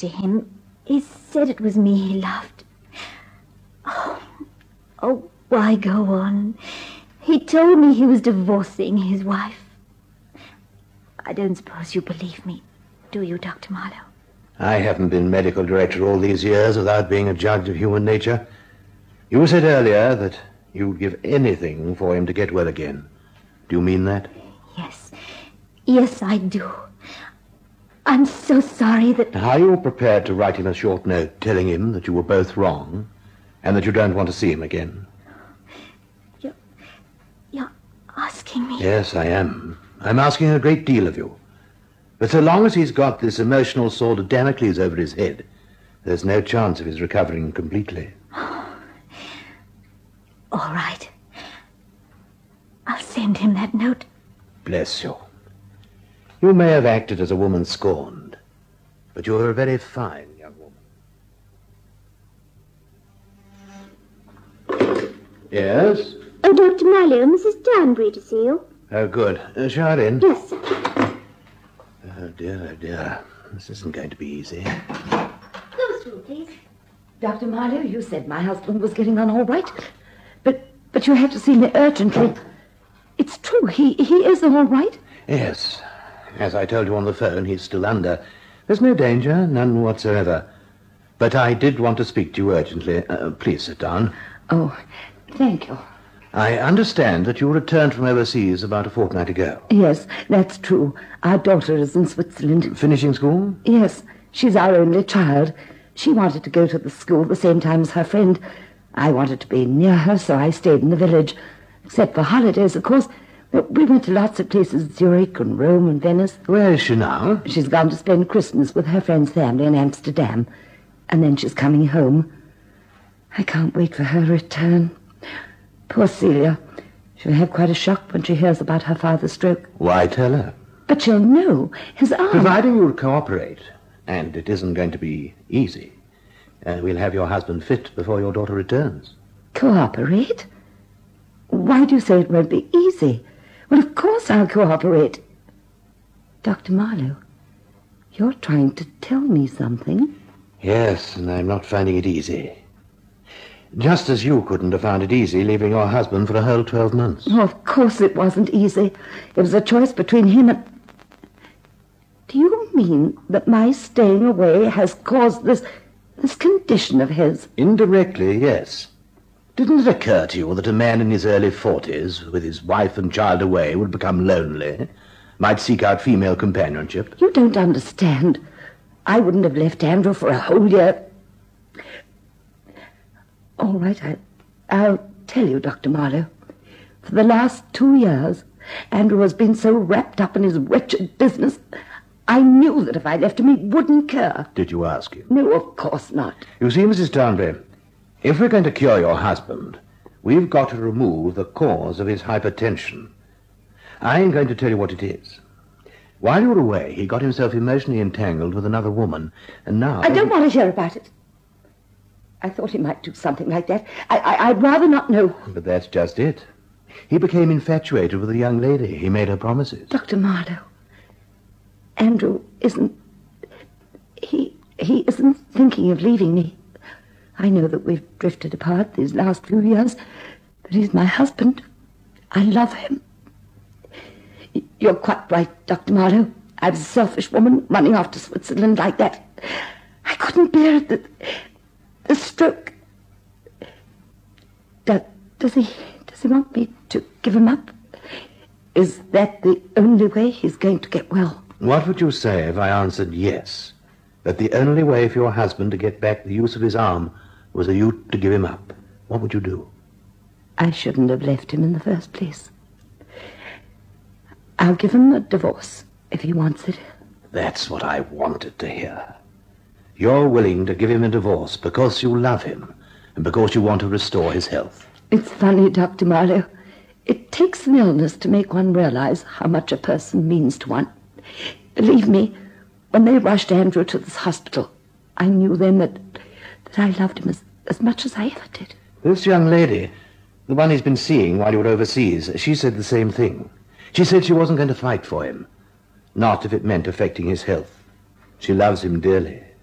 to him. He said it was me he loved. Oh, why go on? He told me he was divorcing his wife. I don't suppose you believe me, do you, Dr. Marlowe? I haven't been medical director all these years without being a judge of human nature. You said earlier that you'd give anything for him to get well again. Do you mean that? Yes. Yes, I do. I'm so sorry that... Are you prepared to write him a short note telling him that you were both wrong and that you don't want to see him again? You're asking me? Yes, I am. I'm asking a great deal of you. But so long as he's got this emotional sword of Damocles over his head, there's no chance of his recovering completely. All right. I'll send him that note. Bless you. You may have acted as a woman scorned, but you're a very fine young woman. Yes? Oh, Dr. Marlowe, Mrs. Danbury to see you. Oh, good. Shower in. Yes, sir. Oh, dear. This isn't going to be easy. Go through, please. Dr. Marlowe, you said my husband was getting on all right. But you have to see me urgently. It's true, he is all right? Yes. As I told you on the phone, he's still under. There's no danger, none whatsoever. But I did want to speak to you urgently. Please sit down. Oh, thank you. I understand that you returned from overseas about a fortnight ago. Yes, that's true. Our daughter is in Switzerland. Finishing school? Yes, she's our only child. She wanted to go to the school the same time as her friend. I wanted to be near her, so I stayed in the village. Except for holidays, of course. We went to lots of places, Zurich and Rome and Venice. Where is she now? She's gone to spend Christmas with her friend's family in Amsterdam. And then she's coming home. I can't wait for her return. Poor Celia. She'll have quite a shock when she hears about her father's stroke. Why tell her? But she'll know. His arm... Providing you'll cooperate, and it isn't going to be easy, we'll have your husband fit before your daughter returns. Cooperate? Why do you say it won't be easy? Well, of course I'll cooperate. Dr. Marlowe, you're trying to tell me something. Yes, and I'm not finding it easy. Just as you couldn't have found it easy leaving your husband for a whole 12 months. Oh, of course it wasn't easy. It was a choice between him and... Do you mean that my staying away has caused this condition of his? Indirectly, yes. Didn't it occur to you that a man in his early 40s, with his wife and child away, would become lonely, might seek out female companionship? You don't understand. I wouldn't have left Andrew for a whole year. All right, I'll tell you, Dr. Marlowe. For the last 2 years, Andrew has been so wrapped up in his wretched business, I knew that if I left him, he wouldn't care. Did you ask him? No, of course not. You see, Mrs. Danbury, if we're going to cure your husband, we've got to remove the cause of his hypertension. I'm going to tell you what it is. While you were away, he got himself emotionally entangled with another woman, and now... I don't want to hear about it. I thought he might do something like that. I'd rather not know. But that's just it. He became infatuated with a young lady. He made her promises. Dr. Marlowe, Andrew isn't... He isn't thinking of leaving me. I know that we've drifted apart these last few years, but he's my husband. I love him. You're quite right, Dr. Marlowe. I was a selfish woman running off to Switzerland like that. I couldn't bear it. The stroke. Does he want me to give him up? Is that the only way he's going to get well? What would you say if I answered yes, that the only way for your husband to get back the use of his arm was for you to give him up? What would you do? I shouldn't have left him in the first place. I'll give him a divorce if he wants it. That's what I wanted to hear. You're willing to give him a divorce because you love him and because you want to restore his health. It's funny, Dr. Marlowe. It takes an illness to make one realize how much a person means to one. Believe me, when they rushed Andrew to this hospital, I knew then that I loved him as much as I ever did. This young lady, the one he's been seeing while you were overseas, she said the same thing. She said she wasn't going to fight for him, not if it meant affecting his health. She loves him dearly.